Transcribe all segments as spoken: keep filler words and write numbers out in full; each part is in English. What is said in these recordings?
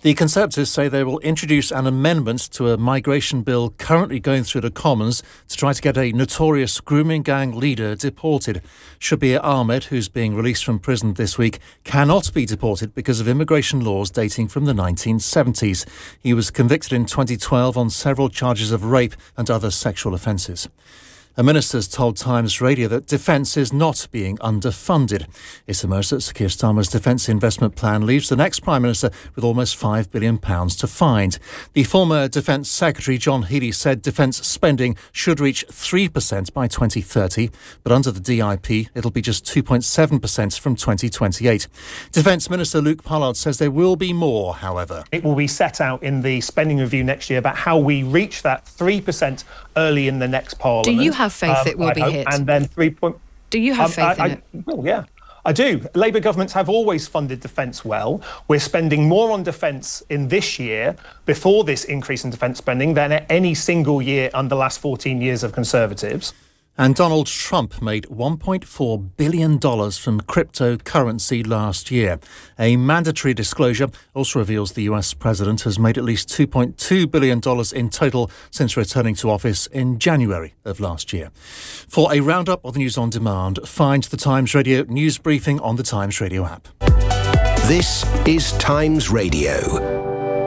The Conservatives say they will introduce an amendment to a migration bill currently going through the Commons to try to get a notorious grooming gang leader deported. Shabir Ahmed, who's being released from prison this week, cannot be deported because of immigration laws dating from the nineteen seventies. He was convicted in twenty twelve on several charges of rape and other sexual offences. A minister's told Times Radio that defence is not being underfunded. It's emerged that Sir Keir Starmer's defence investment plan leaves the next Prime Minister with almost five billion pounds to find. The former Defence Secretary, John Healey, said defence spending should reach three percent by twenty thirty, but under the D I P, it'll be just two point seven percent from twenty twenty-eight. Defence Minister Luke Pollard says there will be more, however. It will be set out in the spending review next year about how we reach that three percent early in the next Parliament. Do you have faith um, it will I be hope, hit? And then three point. Do you have um, faith I, in I, it? Well, yeah, I do. Labour governments have always funded defence well. We're spending more on defence in this year, before this increase in defence spending, than at any single year under the last fourteen years of Conservatives. And Donald Trump made one point four billion dollars from cryptocurrency last year. A mandatory disclosure also reveals the U S president has made at least two point two billion dollars in total since returning to office in January of last year. For a roundup of the news on demand, find the Times Radio news briefing on the Times Radio app. This is Times Radio.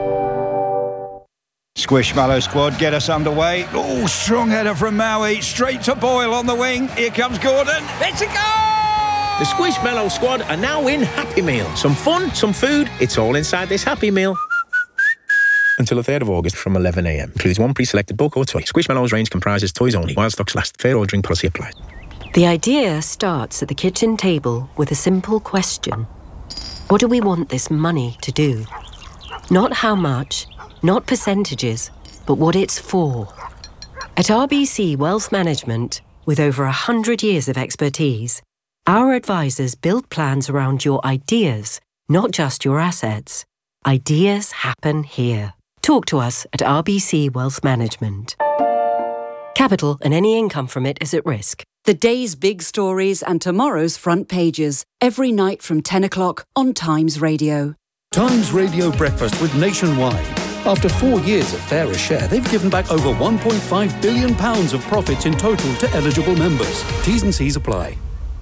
Squishmallow squad get us underway. Oh, strong header from Maui. Straight to Boyle on the wing. Here comes Gordon. It's a goal! The Squishmallow squad are now in Happy Meal. Some fun, some food. It's all inside this Happy Meal. Until the third of August from eleven a m. Includes one pre-selected book or toy. Squishmallow's range comprises toys only, while stocks last. Fair ordering policy applied. The idea starts at the kitchen table with a simple question. What do we want this money to do? Not how much, not percentages, but what it's for. At R B C Wealth Management, with over one hundred years of expertise, our advisors build plans around your ideas, not just your assets. Ideas happen here. Talk to us at R B C Wealth Management. Capital and any income from it is at risk. The day's big stories and tomorrow's front pages. Every night from ten o'clock on Times Radio. Times Radio Breakfast with Nationwide. After four years of fairer share, they've given back over one point five billion pounds of profits in total to eligible members. T's and C's apply.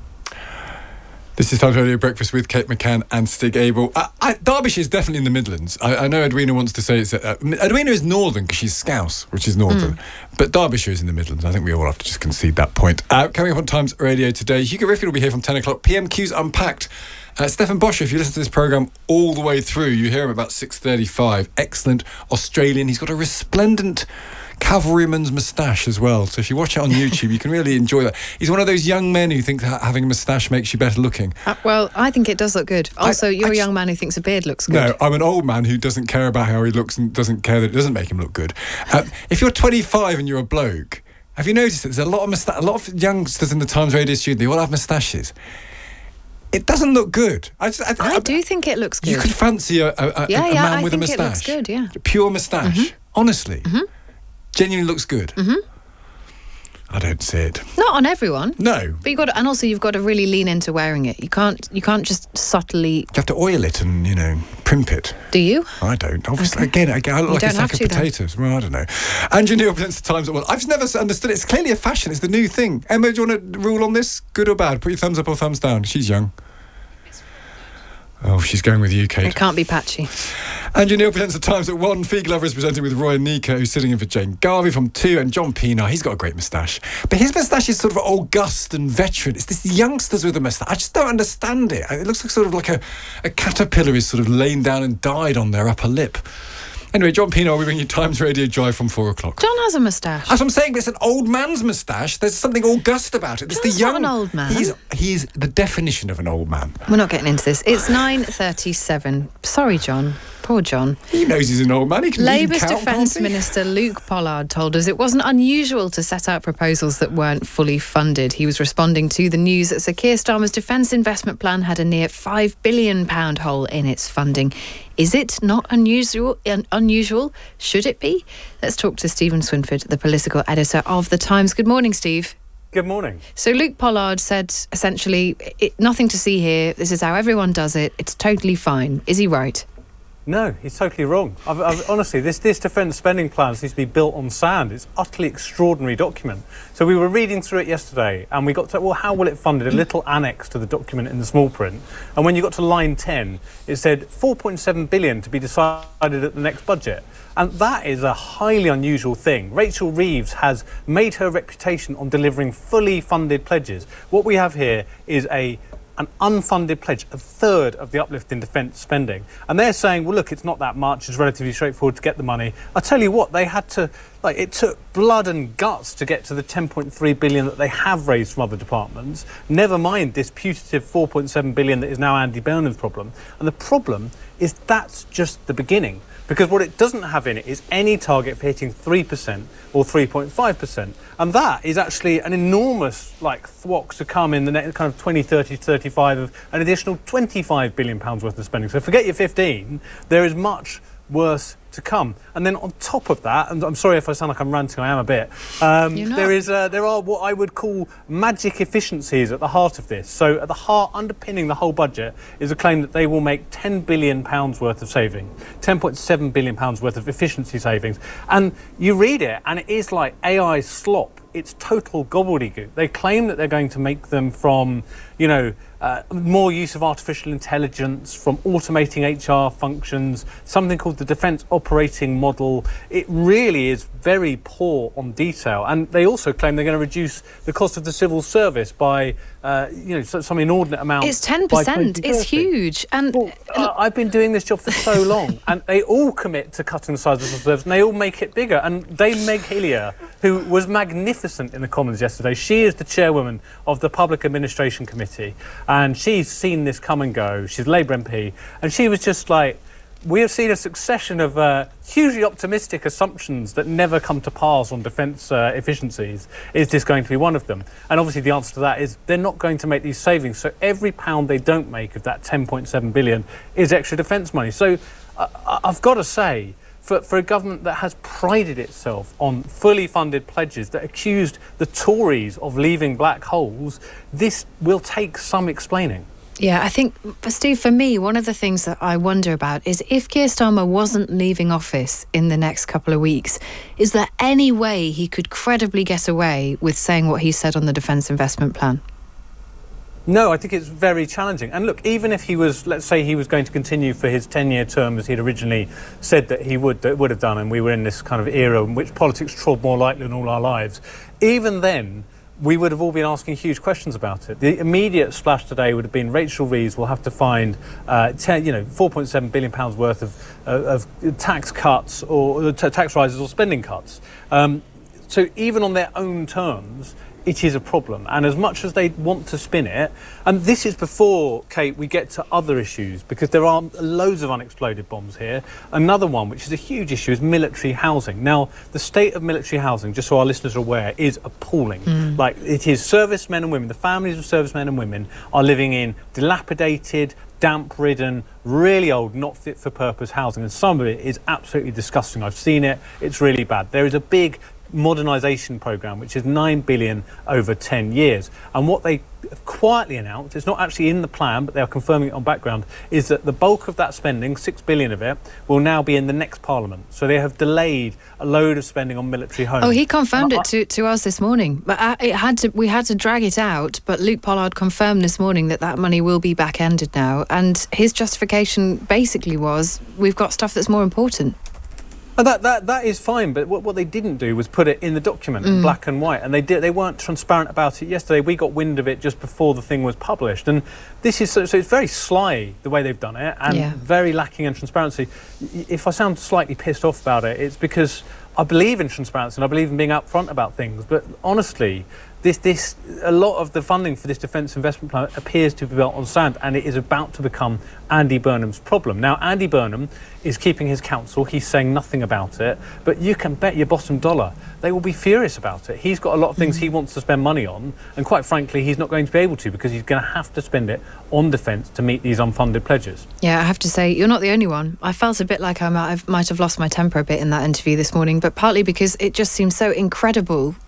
This is Times Radio Breakfast with Kate McCann and Stig Abel. I, I, Derbyshire is definitely in the Midlands. I, I know Edwina wants to say it's... Uh, Edwina is northern because she's Scouse, which is northern. Mm. But Derbyshire is in the Midlands. I think we all have to just concede that point. Uh, coming up on Times Radio today, Hugo Riffield will be here from ten o'clock. P M Q's Unpacked. Uh, Stefan Boscher, if you listen to this programme all the way through, you hear him about six thirty-five. Excellent Australian. He's got a resplendent cavalryman's moustache as well. So if you watch it on YouTube, you can really enjoy that. He's one of those young men who think ha- having a moustache makes you better looking. Uh, well, I think it does look good. Also, I, you're I a young man who thinks a beard looks good. No, I'm an old man who doesn't care about how he looks and doesn't care that it doesn't make him look good. Uh, if you're twenty-five and you're a bloke, have you noticed that there's a lot of musta- a lot of youngsters in the Times Radio studio, they all have moustaches? It doesn't look good. I, just, I, I, I do think it looks good. You could fancy a, a, a, yeah, a yeah, man I with a moustache. moustache. It looks good, yeah. Pure moustache. Mm-hmm. Honestly. Mm-hmm. Genuinely looks good. Mm-hmm. I don't see it. Not on everyone. No. But you got to, and also you've got to really lean into wearing it. You can't you can't just subtly... You have to oil it and, you know, primp it. Do you? I don't. Obviously, okay. again, again, I look you like a sack of to, potatoes. Then. Well, I don't know. Andrew Neil presents the Times at one. I've never understood it. It's clearly a fashion. It's the new thing. Emma, do you want to rule on this? Good or bad? Put your thumbs up or thumbs down. She's young. Oh, she's going with you, Kate. It can't be patchy. Andrew Neil presents the Times at one. Fee Glover is presenting with Roy and Nika, who's sitting in for Jane Garvey from two, and John Pienaar. He's got a great moustache. But his moustache is sort of august and veteran. It's this youngsters with a moustache. I just don't understand it. It looks like sort of like a, a caterpillar is sort of lain down and died on their upper lip. Anyway, John Pienaar, we bring you Times Radio Drive from four o'clock. John has a moustache. As I'm saying, it's an old man's moustache. There's something august about it. It's John's the young. not an old man. He's, he's the definition of an old man. We're not getting into this. It's nine thirty-seven. Sorry, John. Poor John. He knows he's an old man. He can Labour's count, Defence Minister Luke Pollard told us it wasn't unusual to set out proposals that weren't fully funded. He was responding to the news that Sir Keir Starmer's defence investment plan had a near five billion pounds hole in its funding. Is it not unusual? Un- unusual? Should it be? Let's talk to Stephen Swinford, the political editor of The Times. Good morning, Steve. Good morning. So Luke Pollard said, essentially, it, nothing to see here. This is how everyone does it. It's totally fine. Is he right? No, he's totally wrong. I've, I've, honestly, this, this defence spending plan needs to be built on sand. It's an utterly extraordinary document. So we were reading through it yesterday, and we got to, well, how will it fund it? A little annex to the document in the small print. And when you got to line ten, it said four point seven billion to be decided at the next budget. And that is a highly unusual thing. Rachel Reeves has made her reputation on delivering fully funded pledges. What we have here is a an unfunded pledge, a third of the uplift in defence spending. And they're saying, well, look, it's not that much, it's relatively straightforward to get the money. I tell you what, they had to, like, it took blood and guts to get to the ten point three billion that they have raised from other departments, never mind this putative four point seven billion that is now Andy Burnham's problem. And the problem is that's just the beginning. Because what it doesn't have in it is any target for hitting three percent or three point five percent. And that is actually an enormous, like, thwack to come in the next kind of twenty, thirty, thirty-five of an additional twenty-five billion pounds worth of spending. So forget your fifteen, there is much worse to come. And then on top of that, and I'm sorry if I sound like I'm ranting, I am a bit, um, there is uh, there are what I would call magic efficiencies at the heart of this. So at the heart, underpinning the whole budget, is a claim that they will make ten billion pounds worth of saving, ten point seven billion pounds worth of efficiency savings. And you read it, and it is like A I slop. It's total gobbledygook. They claim that they're going to make them from, you know, uh, more use of artificial intelligence, from automating H R functions, something called the Defence Operating Model. It really is very poor on detail. And they also claim they're going to reduce the cost of the civil service by, uh, you know, some inordinate amount. It's ten percent. It's huge. And well, uh, I've been doing this job for so long, and they all commit to cutting the size of the civil service, and they all make it bigger. And Dame Meg Hillier, who was magnificent in the Commons yesterday, she is the chairwoman of the Public Administration Committee, and she's seen this come and go. She's a Labour M P, and she was just like, we have seen a succession of uh, hugely optimistic assumptions that never come to pass on defence uh, efficiencies. Is this going to be one of them? And obviously the answer to that is they're not going to make these savings. So every pound they don't make of that ten point seven billion is extra defence money. So uh, I've got to say, For, for a government that has prided itself on fully funded pledges, that accused the Tories of leaving black holes, this will take some explaining. Yeah, I think, Steve, for me, one of the things that I wonder about is if Keir Starmer wasn't leaving office in the next couple of weeks, is there any way he could credibly get away with saying what he said on the Defence Investment Plan? No, I think it's very challenging. And look, even if he was, let's say he was going to continue for his ten-year term as he'd originally said that he would that would have done, and we were in this kind of era in which politics trod more lightly in all our lives, even then, we would have all been asking huge questions about it. The immediate splash today would have been Rachel Reeves will have to find, uh, ten, you know, four point seven billion pounds worth of, uh, of tax cuts or t- tax rises or spending cuts. Um, so even on their own terms, it is a problem. And as much as they want to spin it, and this is before, Kate, we get to other issues, because there are loads of unexploded bombs here. Another one, which is a huge issue, is military housing. Now, the state of military housing, just so our listeners are aware, is appalling. Mm. Like, it is servicemen and women, the families of servicemen and women are living in dilapidated, damp-ridden, really old, not fit-for-purpose housing. And some of it is absolutely disgusting. I've seen it. It's really bad. There is a big modernisation programme, which is nine billion over ten years. And what they quietly announced, it's not actually in the plan, but they are confirming it on background, is that the bulk of that spending, six billion of it, will now be in the next Parliament. So they have delayed a load of spending on military homes. Oh, he confirmed it to, to us this morning. But uh, it had to, we had to drag it out. But Luke Pollard confirmed this morning that that money will be back-ended now. And his justification basically was, we've got stuff that's more important. Oh, that, that that is fine, but what, what they didn't do was put it in the document, mm. black and white, and they did, they weren't transparent about it yesterday. We got wind of it just before the thing was published, and this is so, so it's very sly the way they've done it, and yeah. very lacking in transparency. If I sound slightly pissed off about it, it's because I believe in transparency and I believe in being upfront about things, but honestly, This, this, a lot of the funding for this defence investment plan appears to be built on sand, and it is about to become Andy Burnham's problem. Now, Andy Burnham is keeping his counsel. He's saying nothing about it, but you can bet your bottom dollar they will be furious about it. He's got a lot of things he wants to spend money on, and quite frankly, he's not going to be able to, because he's going to have to spend it on defence to meet these unfunded pledges. Yeah, I have to say, you're not the only one. I felt a bit like I might have, might have lost my temper a bit in that interview this morning, but partly because it just seems so incredible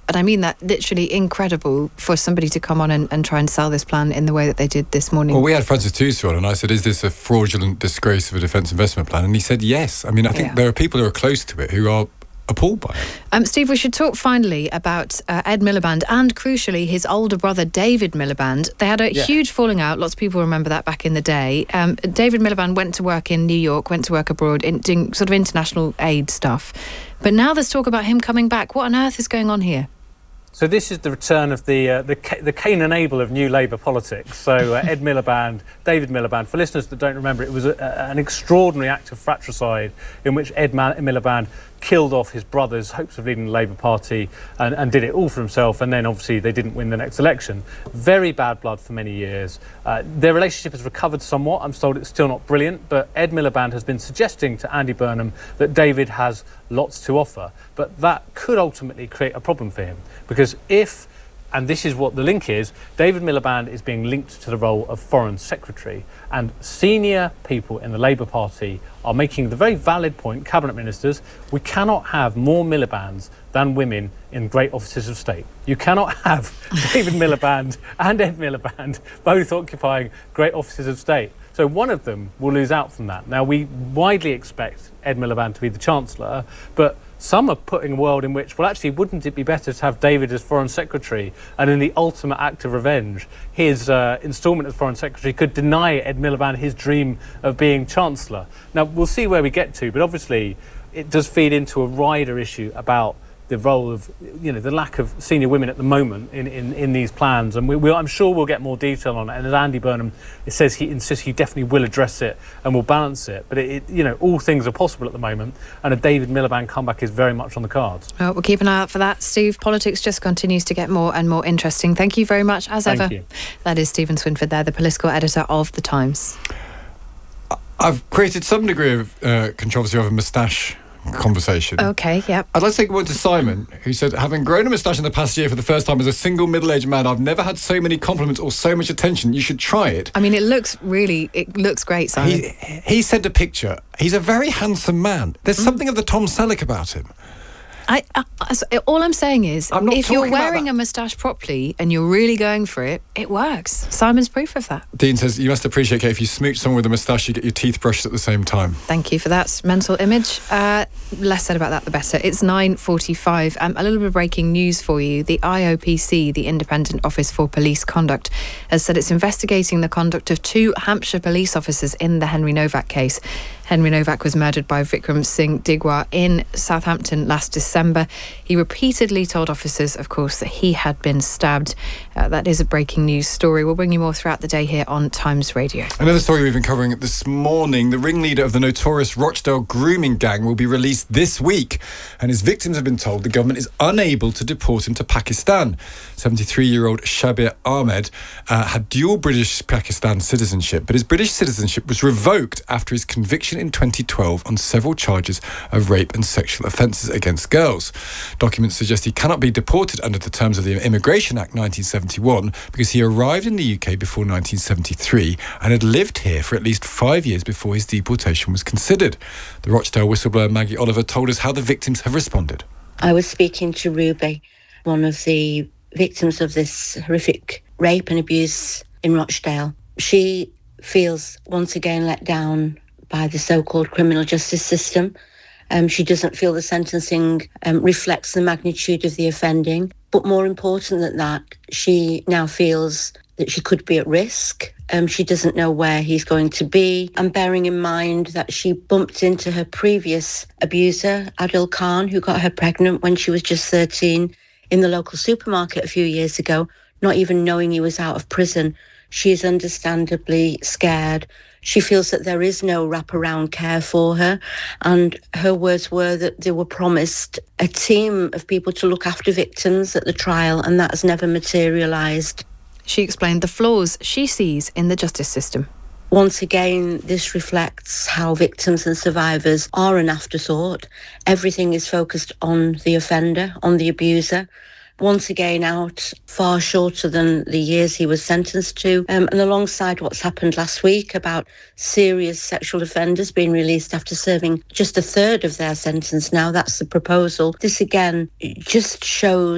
and I mean that literally incredible, for somebody to come on and, and try and sell this plan in the way that they did this morning. Well, we had Francis Tusa on, and I said, is this a fraudulent disgrace of a defence investment plan? And he said yes. I mean, I think yeah. there are people who are close to it who are appalled by it. Um, Steve, we should talk finally about uh, Ed Miliband and, crucially, his older brother, David Miliband. They had a yeah. huge falling out. Lots of people remember that back in the day. Um, David Miliband went to work in New York, went to work abroad, in, doing sort of international aid stuff. But now there's talk about him coming back. What on earth is going on here? So this is the return of the uh, the, the Cain and Abel of New Labour politics. So uh, Ed Miliband, David Miliband. For listeners that don't remember, it was a, a, an extraordinary act of fratricide in which Ed Miliband killed off his brother's hopes of leading the Labour Party and, and did it all for himself, and then obviously they didn't win the next election. Very bad blood for many years. Uh, their relationship has recovered somewhat. I'm told it's still not brilliant, but Ed Miliband has been suggesting to Andy Burnham that David has lots to offer, but that could ultimately create a problem for him, because if, and this is what the link is, David Miliband is being linked to the role of Foreign Secretary, and senior people in the Labour Party are making the very valid point, cabinet ministers, we cannot have more Milibands than women in great offices of state. You cannot have David Miliband and Ed Miliband both occupying great offices of state. So one of them will lose out from that. Now, we widely expect Ed Miliband to be the Chancellor, but some are putting a world in which, well, actually, wouldn't it be better to have David as Foreign Secretary, and in the ultimate act of revenge, his uh, instalment as Foreign Secretary could deny Ed Miliband his dream of being Chancellor. Now, we'll see where we get to, but obviously it does feed into a wider issue about the role of, you know, the lack of senior women at the moment in, in, in these plans. And we, we, I'm sure we'll get more detail on it. And as Andy Burnham, it says he insists he definitely will address it and will balance it. But, it, it, you know, all things are possible at the moment. And a David Miliband comeback is very much on the cards. Well, we'll keep an eye out for that. Steve, politics just continues to get more and more interesting. Thank you very much, as Thank ever. You. That is Stephen Swinford there, the political editor of The Times. I've created some degree of uh, controversy over moustache conversation. Okay, yep. I'd like to take one to Simon, who said, having grown a moustache in the past year for the first time as a single middle-aged man, I've never had so many compliments or so much attention. You should try it. I mean, it looks really, it looks great, Simon. He, he sent a picture. He's a very handsome man. There's mm. something of the Tom Selleck about him. I, I, all I'm saying is, I'm if you're wearing a moustache properly and you're really going for it, it works. Simon's proof of that. Dean says, you must appreciate, Kate, if you smooch someone with a moustache, you get your teeth brushed at the same time. Thank you for that mental image. Uh, less said about that, the better. It's nine forty-five. Um, a little bit of breaking news for you. The I O P C, the Independent Office for Police Conduct, has said it's investigating the conduct of two Hampshire police officers in the Henry Novak case. Henry Novak was murdered by Vikram Singh Digwa in Southampton last December. He repeatedly told officers, of course, that he had been stabbed. Uh, that is a breaking news story. We'll bring you more throughout the day here on Times Radio. Another story we've been covering this morning. The ringleader of the notorious Rochdale grooming gang will be released this week, and his victims have been told the government is unable to deport him to Pakistan. seventy-three-year-old Shabir Ahmed uh, had dual British-Pakistan citizenship, but his British citizenship was revoked after his conviction in twenty twelve on several charges of rape and sexual offences against girls. Documents suggest he cannot be deported under the terms of the Immigration Act nineteen seventy-one because he arrived in the U K before nineteen seventy-three and had lived here for at least five years before his deportation was considered. The Rochdale whistleblower Maggie Oliver told us how the victims have responded. I was speaking to Ruby, one of the victims of this horrific rape and abuse in Rochdale. She feels once again let down by the so-called criminal justice system. Um, she doesn't feel the sentencing um, reflects the magnitude of the offending. But more important than that, she now feels that she could be at risk. Um, she doesn't know where he's going to be. And bearing in mind that she bumped into her previous abuser, Adil Khan, who got her pregnant when she was just thirteen in the local supermarket a few years ago, not even knowing he was out of prison. She is understandably scared. She feels that there is no wraparound care for her. And her words were that they were promised a team of people to look after victims at the trial, and that has never materialised. She explained the flaws she sees in the justice system. Once again, this reflects how victims and survivors are an afterthought. Everything is focused on the offender, on the abuser. Once again out far shorter than the years he was sentenced to. Um, and alongside what's happened last week about serious sexual offenders being released after serving just a third of their sentence now, that's the proposal. This again just shows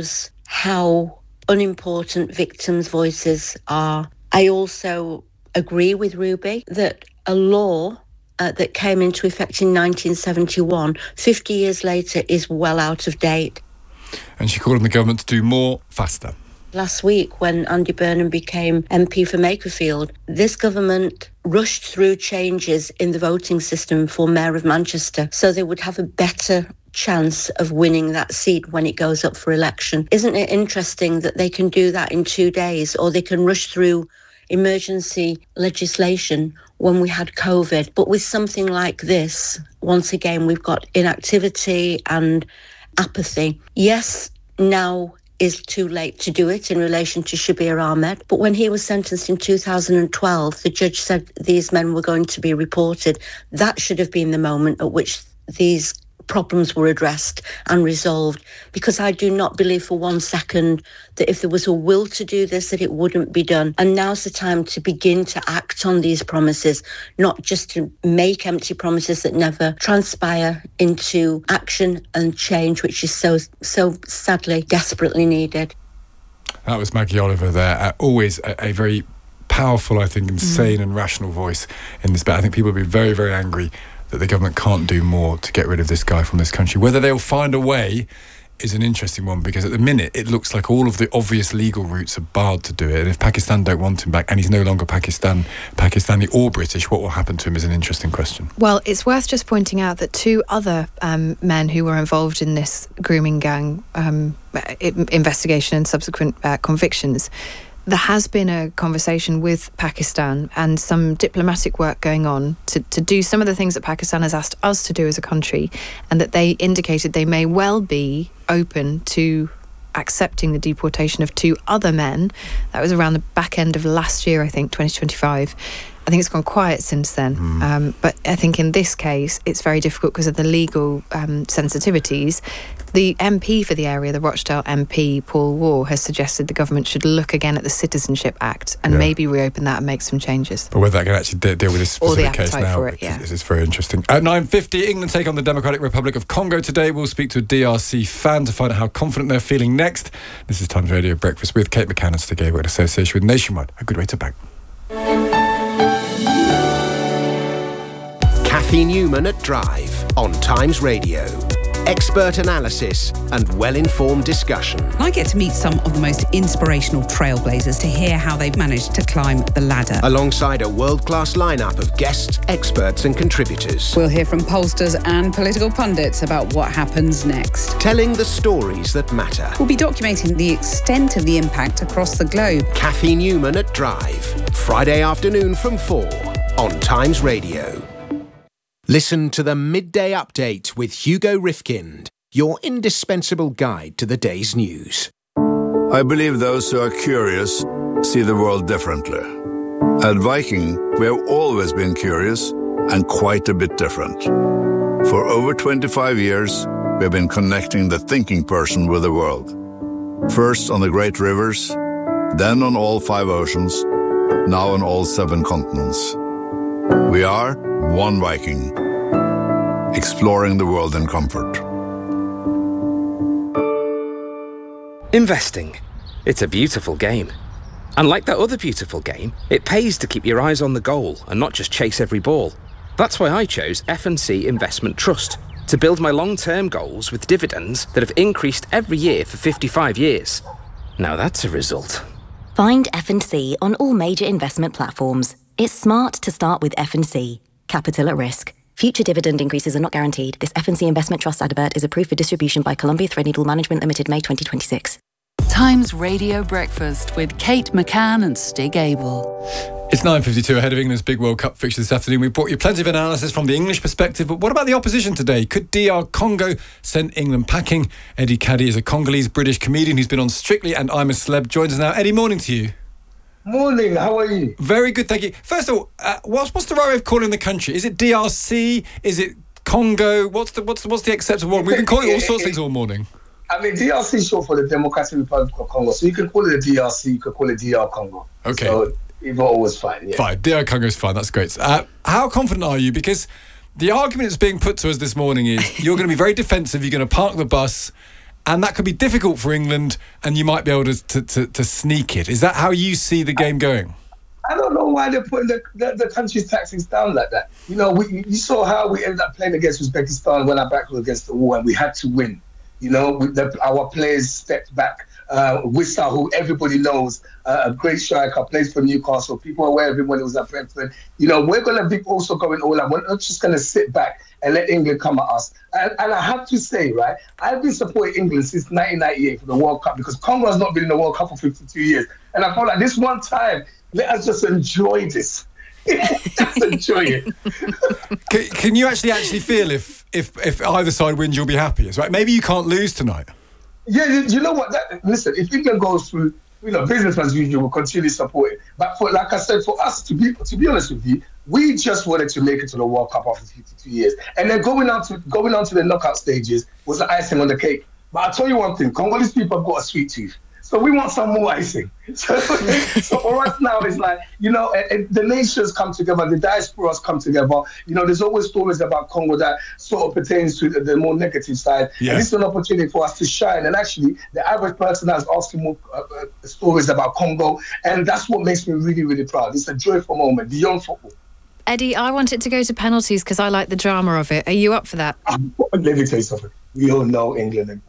how unimportant victims' voices are. I also agree with Ruby that a law uh, that came into effect in nineteen seventy-one, fifty years later, is well out of date. And she called on the government to do more faster. Last week, when Andy Burnham became M P for Makerfield, this government rushed through changes in the voting system for Mayor of Manchester so they would have a better chance of winning that seat when it goes up for election. Isn't it interesting that they can do that in two days, or they can rush through emergency legislation when we had COVID? But with something like this, once again, we've got inactivity and apathy. Yes, now is too late to do it in relation to Shabir Ahmed. But when he was sentenced in two thousand twelve, the judge said these men were going to be reported. That should have been the moment at which these problems were addressed and resolved, because I do not believe for one second that if there was a will to do this, that it wouldn't be done. And now's the time to begin to act on these promises, not just to make empty promises that never transpire into action and change, which is so, so sadly, desperately needed. That was Maggie Oliver there. Uh, always a, a very powerful, I think, insane mm. and rational voice in this. But I think people will be very, very angry that the government can't do more to get rid of this guy from this country. Whether they'll find a way is an interesting one, because at the minute it looks like all of the obvious legal routes are barred to do it. And if Pakistan don't want him back, and he's no longer Pakistan, Pakistani or British, what will happen to him is an interesting question. Well, it's worth just pointing out that two other um, men who were involved in this grooming gang um, investigation and subsequent uh, convictions, there has been a conversation with Pakistan and some diplomatic work going on to, to do some of the things that Pakistan has asked us to do as a country, and that they indicated they may well be open to accepting the deportation of two other men. That was around the back end of last year, I think, twenty twenty-five. I think it's gone quiet since then. Mm. Um, but I think in this case, it's very difficult because of the legal um, sensitivities. The M P for the area, the Rochdale M P, Paul Waugh, has suggested the government should look again at the Citizenship Act and yeah. maybe reopen that and make some changes. But whether that can actually de- deal with this specific case now for it, yeah. is, is very interesting. At nine fifty, England take on the Democratic Republic of Congo today. We'll speak to a D R C fan to find out how confident they're feeling next. This is Times Radio Breakfast with Kate McCann and Stig Abell in association with Nationwide. A good way to bank. Kathy Newman at Drive on Times Radio. Expert analysis and well-informed discussion. I get to meet some of the most inspirational trailblazers to hear how they've managed to climb the ladder. Alongside a world-class lineup of guests, experts and contributors. We'll hear from pollsters and political pundits about what happens next. Telling the stories that matter. We'll be documenting the extent of the impact across the globe. Kathy Newman at Drive. Friday afternoon from four on Times Radio. Listen to the Midday Update with Hugo Rifkind, your indispensable guide to the day's news. I believe those who are curious see the world differently. At Viking, we have always been curious and quite a bit different. For over twenty-five years, we have been connecting the thinking person with the world. First on the great rivers, then on all five oceans, now on all seven continents. We are One Viking, exploring the world in comfort. Investing. It's a beautiful game. And like that other beautiful game, it pays to keep your eyes on the goal and not just chase every ball. That's why I chose F and C Investment Trust, to build my long-term goals with dividends that have increased every year for fifty-five years. Now that's a result. Find F and C on all major investment platforms. It's smart to start with F and C. Capital at risk. Future dividend increases are not guaranteed. This F and C Investment Trust advert is approved for distribution by Columbia Threadneedle Management Limited, May twenty twenty-six. Times Radio Breakfast with Kate McCann and Stig Abell. It's nine fifty-two ahead of England's big World Cup fixture this afternoon. We brought you plenty of analysis from the English perspective, but what about the opposition today? Could D R Congo send England packing? Eddie Caddy is a Congolese-British comedian who's been on Strictly and I'm a Celeb. Joins us now. Eddie, morning to you. Morning, how are you? Very good, thank you. First of all, uh, what's, what's the right way of calling the country? Is it D R C? Is it Congo? What's the what's the, what's the acceptable one? We've been calling it all sorts of things all morning. I mean, D R C is short for the Democratic Republic of Congo, so you can call it a D R C, you can call it D R Congo. Okay. So either or is fine, yeah. Fine, D R Congo is fine, that's great. Uh, how confident are you? Because the argument that's being put to us this morning is you're going to be very defensive, you're going to park the bus, and that could be difficult for England, and you might be able to, to, to, to sneak it. Is that how you see the game going? I don't know why they're putting the, the, the country's taxes down like that. You know, we, you saw how we ended up playing against Uzbekistan when our back was against the wall, and we had to win. You know, we, the, our players stepped back. Uh, Wissa, who everybody knows, uh, a great striker, plays for Newcastle. People are aware of him when he was at Brentford. You know, we're going to be also going all out. We're not just going to sit back and let England come at us. And, and I have to say, right, I've been supporting England since nineteen ninety-eight for the World Cup, because Congo has not been in the World Cup for fifty-two years. And I felt like this one time, let us just enjoy this. Just enjoy it. can, can you actually actually feel if, if, if either side wins, you'll be happiest, right? Maybe you can't lose tonight. Yeah, you, you know what? That, listen, if England goes through, you know, business as usual, we'll continue to support it. But for, like I said, for us to be, to be honest with you, we just wanted to make it to the World Cup after fifty-two years, and then going on to going on to the knockout stages was the icing on the cake. But I'll tell you one thing: Congolese people have got a sweet tooth, so we want some more icing. So, so for us now, it's like, you know, and, and the nations come together, the diasporas come together. You know, there's always stories about Congo that sort of pertains to the, the more negative side. Yeah. And this is an opportunity for us to shine. And actually, the average person is asking more uh, uh, stories about Congo, and that's what makes me really, really proud. It's a joyful moment beyond football. Eddie, I want it to go to penalties because I like the drama of it. Are you up for that? Let me tell you something. We all know England and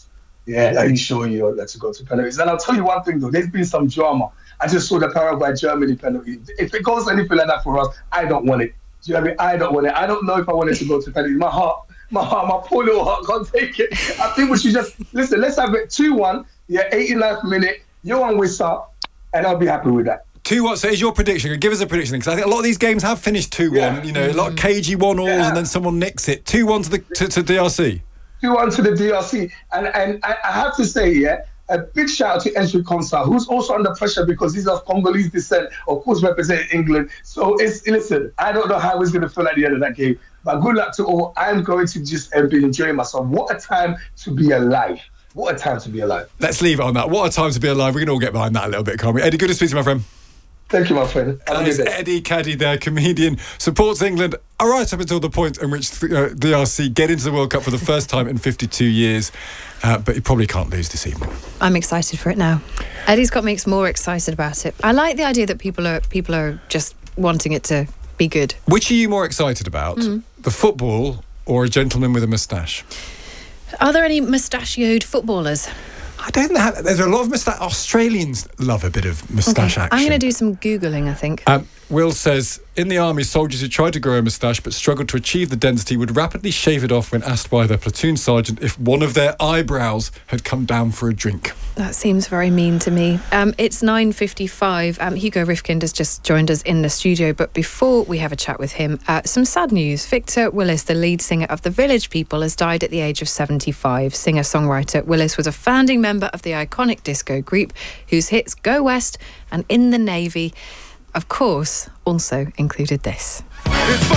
yeah, are you sure you're let to go to penalties? And I'll tell you one thing though, there's been some drama. I just saw the Paraguay-Germany penalty. If it goes anything like that for us, I don't want it. Do you know what I mean? I don't want it. I don't know if I want it to go to penalties. My heart, my heart, my poor little heart can't take it. I think we should just, listen, let's have it two one, yeah, eighty-ninth minute, you're on Wissa, and I'll be happy with that. two one, so is your prediction? Give us a prediction, because I think a lot of these games have finished two one, yeah. You know, a lot of cagey one-alls, yeah. And then someone nicks it. two one to the to, to D R C. two one to the D R C. And and I, I have to say, yeah, a big shout out to Andrew Konsa, who's also under pressure because he's of Congolese descent, of course representing England. So it's listen, I don't know how he's going to feel at the end of that game, but good luck to all. I'm going to just uh, be enjoying myself. What a time to be alive. What a time to be alive. Let's leave it on that. What a time to be alive. We can all get behind that a little bit, can't we? Eddie, good to speak to you, my friend. Thank you, my friend. That is Eddie Caddy there, comedian, supports England right up until the point in which uh, D R C get into the World Cup for the first time in fifty-two years. Uh, but he probably can't lose this evening. I'm excited for it now. Eddie's got me more excited about it. I like the idea that people are people are just wanting it to be good. Which are you more excited about, mm. the football or a gentleman with a moustache? Are there any mustachioed footballers? I don't know. There's a lot of moustache. Australians love a bit of moustache okay. action. I'm going to do some Googling, I think. Um, Will says, in the army, soldiers who tried to grow a moustache but struggled to achieve the density would rapidly shave it off when asked by their platoon sergeant if one of their eyebrows had come down for a drink. That seems very mean to me. Um, it's nine fifty-five. Um, Hugo Rifkind has just joined us in the studio, but before we have a chat with him, uh, some sad news. Victor Willis, the lead singer of the Village People, has died at the age of seventy-five. Singer-songwriter Willis was a founding member of the iconic disco group whose hits Go West and In the Navy, of course, also included this.